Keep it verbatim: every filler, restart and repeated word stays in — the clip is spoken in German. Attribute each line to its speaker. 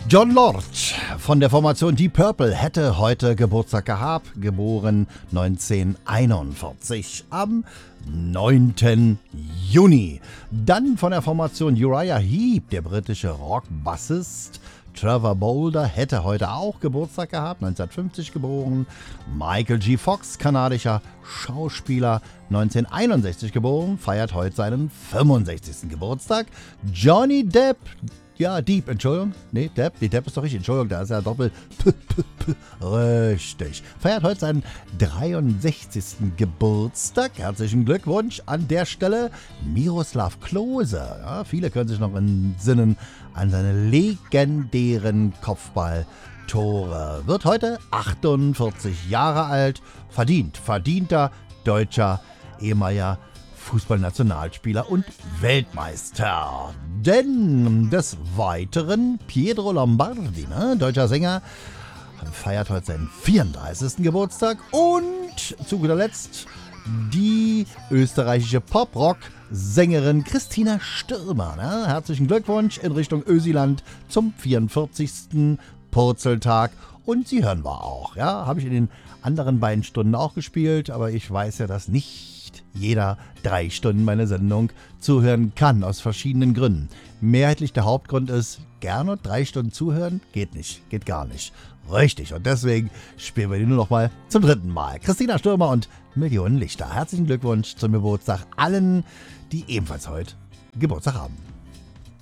Speaker 1: Jon Lord von der Formation Deep Purple hätte heute Geburtstag gehabt, geboren neunzehnhunderteinundvierzig am neunten Juni. Dann von der Formation Uriah Heep, der britische Rockbassist Trevor Bolder hätte heute auch Geburtstag gehabt, neunzehnhundertfünfzig geboren. Michael G. Fox, kanadischer Schauspieler, neunzehnhunderteinundsechzig geboren, feiert heute seinen fünfundsechzigsten Geburtstag. Johnny Depp, ja, Deep, Entschuldigung. Nee, Depp, nee, Depp ist doch richtig, Entschuldigung, da ist ja doppelt. P, p, p, richtig. Feiert heute seinen dreiundsechzigsten Geburtstag. Herzlichen Glückwunsch an der Stelle. Miroslav Klose, ja, viele können sich noch entsinnen an seine legendären Kopfballtore. Wird heute achtundvierzig Jahre alt. Verdient, verdienter deutscher ehemaliger Fußballnationalspieler und Weltmeister. Denn des Weiteren Pietro Lombardi, ne, deutscher Sänger, feiert heute seinen vierunddreißigsten Geburtstag. Und zu guter Letzt die österreichische Pop-Rock-Sängerin Christina Stürmer. Ne? Herzlichen Glückwunsch in Richtung Ösiland zum vierundvierzigsten Purzeltag. Und sie hören wir auch. Ja? Habe ich in den anderen beiden Stunden auch gespielt, aber ich weiß ja, dass nicht jeder drei Stunden meine Sendung zuhören kann, aus verschiedenen Gründen. Mehrheitlich der Hauptgrund ist, gerne drei Stunden zuhören, geht nicht, geht gar nicht. Richtig, und deswegen spielen wir die nur noch mal zum dritten Mal. Christina Stürmer und Millionen Lichter. Herzlichen Glückwunsch zum Geburtstag allen, die ebenfalls heute Geburtstag haben.